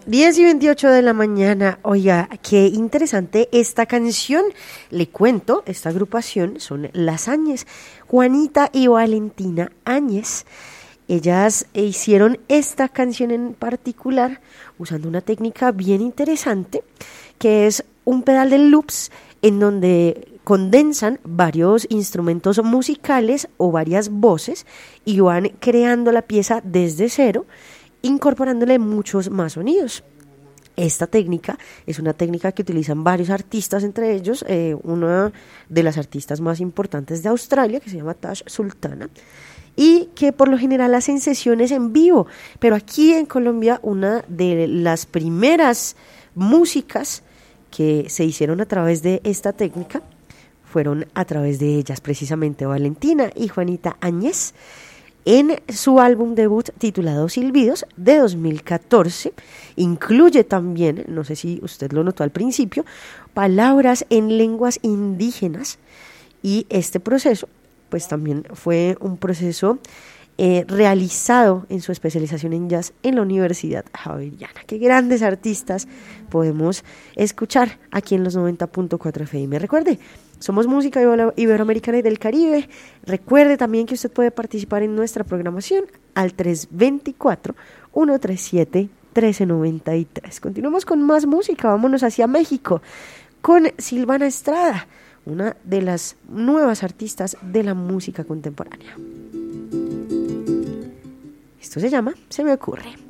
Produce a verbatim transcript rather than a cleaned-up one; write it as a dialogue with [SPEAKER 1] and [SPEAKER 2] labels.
[SPEAKER 1] diez y veintiocho de la mañana. Oiga, qué interesante esta canción. Le cuento, esta agrupación son las Áñez, Juanita y Valentina Áñez. Ellas hicieron esta canción en particular usando una técnica bien interesante, que es un pedal de loops en donde condensan varios instrumentos musicales o varias voces y van creando la pieza desde cero, incorporándole muchos más sonidos. Esta técnica es una técnica que utilizan varios artistas, entre ellos eh, una de las artistas más importantes de Australia, que se llama Tash Sultana, y que por lo general hacen sesiones en vivo, pero aquí en Colombia una de las primeras músicas que se hicieron a través de esta técnica fueron a través de ellas, precisamente Valentina y Juanita Áñez, en su álbum debut titulado Silbidos de dos mil catorce. Incluye también, no sé si usted lo notó al principio, palabras en lenguas indígenas, y este proceso pues también fue un proceso eh, realizado en su especialización en jazz en la Universidad Javeriana. Qué grandes artistas podemos escuchar aquí en los noventa punto cuatro F M. Recuerde, somos música iberoamericana y del Caribe. Recuerde también que usted puede participar en nuestra programación al tres dos cuatro, uno tres siete, uno tres nueve tres. Continuamos con más música, vámonos hacia México con Silvana Estrada, una de las nuevas artistas de la música contemporánea. Esto se llama Se me ocurre.